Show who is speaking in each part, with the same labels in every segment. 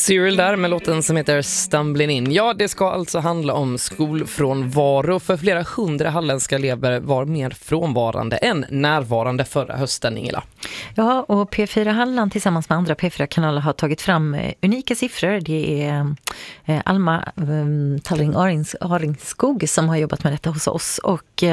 Speaker 1: Cyril där med låten som heter Stumbling In. Ja, det ska alltså handla om skolfrånvaro. För flera hundra halländska elever var mer frånvarande än närvarande förra hösten, Ingela.
Speaker 2: Ja, och P4 Halland tillsammans med andra P4-kanaler har tagit fram unika siffror. Det är Alma Talling Aringskog som har jobbat med detta hos oss. Och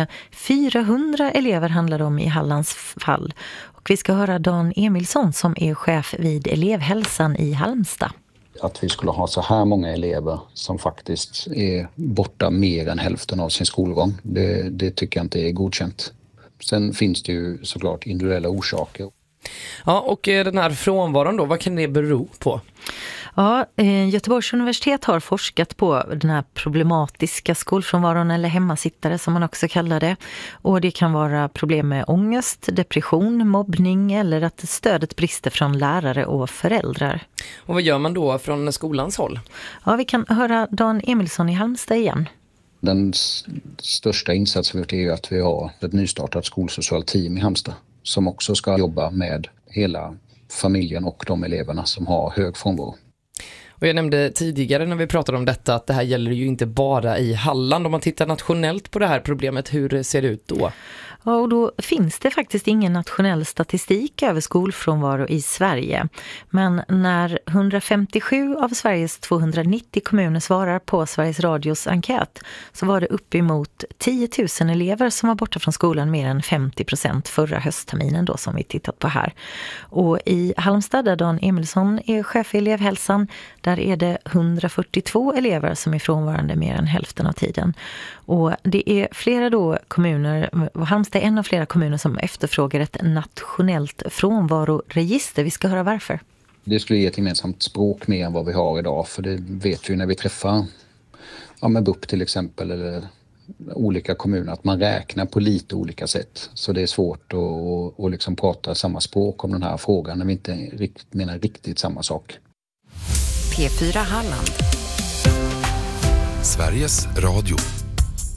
Speaker 2: 400 elever handlar om i Hallands fall. Och vi ska höra Dan Emilsson som är chef vid elevhälsan i Halmstad.
Speaker 3: Att vi skulle ha så här många elever som faktiskt är borta mer än hälften av sin skolgång, det tycker jag inte är godkänt. Sen finns det ju såklart individuella orsaker.
Speaker 1: Ja, och den här frånvaron då, vad kan det bero på?
Speaker 2: Ja, Göteborgs universitet har forskat på den här problematiska skolfrånvaron eller hemmasittare som man också kallar det. Och det kan vara problem med ångest, depression, mobbning eller att stödet brister från lärare och föräldrar.
Speaker 1: Och vad gör man då från skolans håll?
Speaker 2: Ja, vi kan höra Dan Emilsson i Halmstad igen.
Speaker 3: Den största insatsen är ju att vi har ett nystartat skolsocialt team i Halmstad som också ska jobba med hela familjen och de eleverna som har hög frånvaro.
Speaker 1: Och jag nämnde tidigare när vi pratade om detta att det här gäller ju inte bara i Halland. Om man tittar nationellt på det här problemet, hur ser det ut då?
Speaker 2: Ja, och då finns det faktiskt ingen nationell statistik över skolfrånvaro i Sverige. Men när 157 av Sveriges 290 kommuner svarar på Sveriges Radios enkät så var det uppemot 10 000 elever som var borta från skolan mer än 50% förra höstterminen då som vi tittat på här. Och i Halmstad där Dan Emilsson är chef i elevhälsan, där är det 142 elever som är frånvarande mer än hälften av tiden. Och det är flera då kommuner, Halmstad är en av flera kommuner som efterfrågar ett nationellt frånvaroregister. Vi ska höra varför.
Speaker 3: Det skulle ge ett gemensamt språk mer än vad vi har idag, för det vet vi när vi träffar med BUP till exempel eller olika kommuner att man räknar på lite olika sätt. Så det är svårt att liksom prata samma språk om den här frågan när vi inte menar riktigt samma sak.
Speaker 4: P4 Halland. Sveriges Radio.